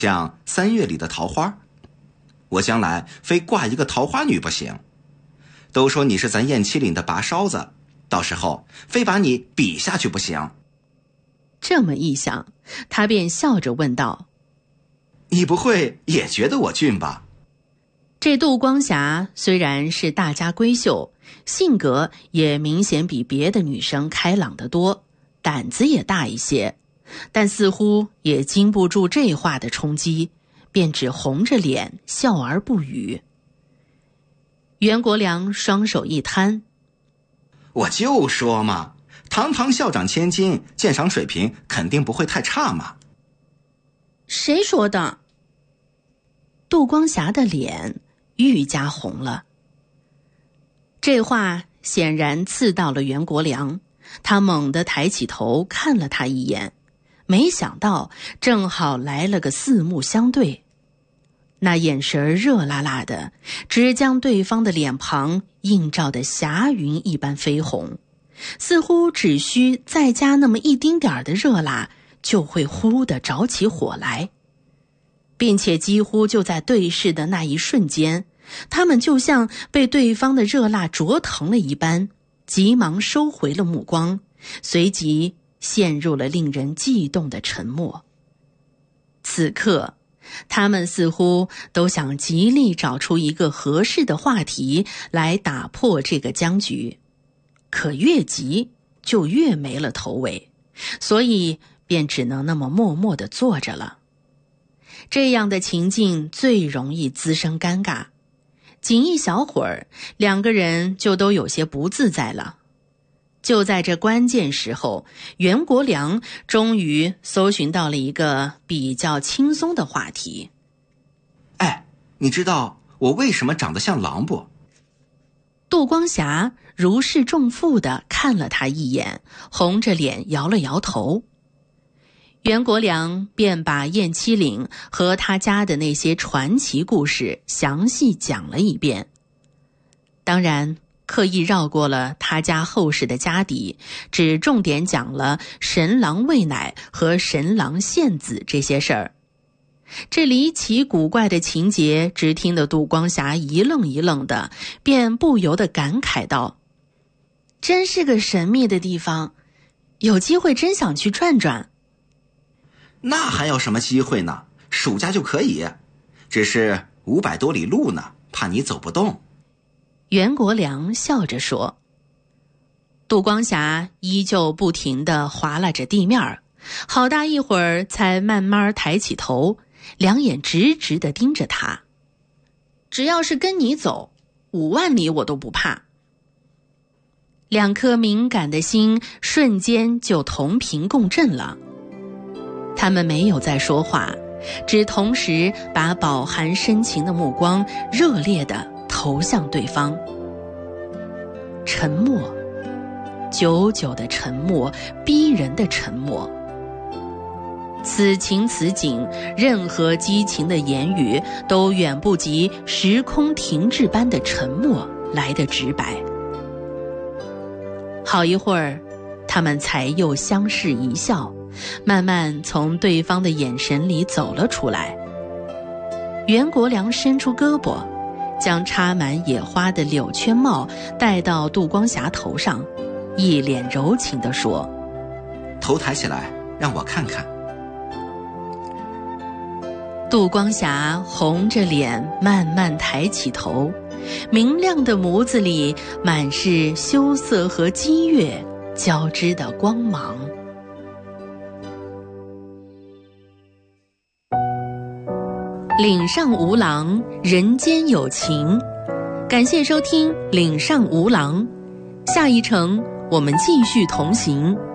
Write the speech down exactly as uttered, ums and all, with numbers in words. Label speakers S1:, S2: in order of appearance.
S1: 像三月里的桃花。我将来非挂一个桃花女不行。都说你是咱燕七岭的拔烧子，到时候非把你比下去不行。
S2: 这么一想，他便笑着问道：
S1: 你不会也觉得我俊吧？
S2: 这杜光霞虽然是大家闺秀，性格也明显比别的女生开朗得多，胆子也大一些，但似乎也经不住这话的冲击，便只红着脸笑而不语。袁国良双手一摊：
S1: 我就说嘛，堂堂校长千金，鉴赏水平肯定不会太差嘛。
S2: 谁说的？杜光霞的脸愈加红了。这话显然刺到了袁国良，他猛地抬起头看了他一眼，没想到正好来了个四目相对。那眼神热辣辣的，只将对方的脸庞映照得霞云一般绯红，似乎只需再加那么一丁点的热辣，就会忽地着起火来。并且几乎就在对视的那一瞬间，他们就像被对方的热辣灼疼了一般，急忙收回了目光，随即陷入了令人悸动的沉默。此刻他们似乎都想极力找出一个合适的话题来打破这个僵局，可越急就越没了头尾，所以便只能那么默默地坐着了。这样的情境最容易滋生尴尬，仅一小会儿，两个人就都有些不自在了。就在这关键时候，袁国良终于搜寻到了一个比较轻松的话题。
S1: 哎，你知道我为什么长得像狼不？
S2: 杜光霞如释重负地看了他一眼，红着脸摇了摇头。袁国良便把燕七岭和他家的那些传奇故事详细讲了一遍，当然刻意绕过了他家后世的家底，只重点讲了神郎喂奶和神郎献子这些事儿。这离奇古怪的情节，只听得杜光霞一愣一愣的，便不由得感慨道：真是个神秘的地方，有机会真想去转转。
S1: 那还要什么机会呢？暑假就可以，只是五百多里路呢，怕你走不动。
S2: 袁国良笑着说。杜光霞依旧不停地划拉着地面，好大一会儿才慢慢抬起头，两眼直直地盯着他。只要是跟你走，五万里我都不怕。两颗敏感的心瞬间就同频共振了。他们没有再说话，只同时把饱含深情的目光热烈地投向对方。沉默，久久的沉默，逼人的沉默。此情此景，任何激情的言语都远不及时空停滞般的沉默来得直白。好一会儿，他们才又相视一笑，慢慢从对方的眼神里走了出来。袁国良伸出胳膊，将插满野花的柳圈帽戴到杜光霞头上，一脸柔情地说：
S1: 头抬起来，让我看看。
S2: 杜光霞红着脸慢慢抬起头，明亮的眸子里满是羞涩和激越交织的光芒。岭上无郎，人间有情。感谢收听岭上无郎，下一程我们继续同行。